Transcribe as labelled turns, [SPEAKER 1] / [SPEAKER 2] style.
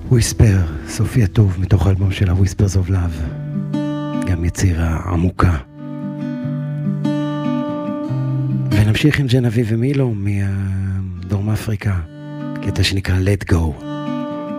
[SPEAKER 1] וויספר, סופיה טוב, מתוך האלבום שלה Whispers of Love, גם יצירה עמוקה. ונמשיך עם ג'נבי ומילו מדרום אפריקה, קטע שנקרא Let Go.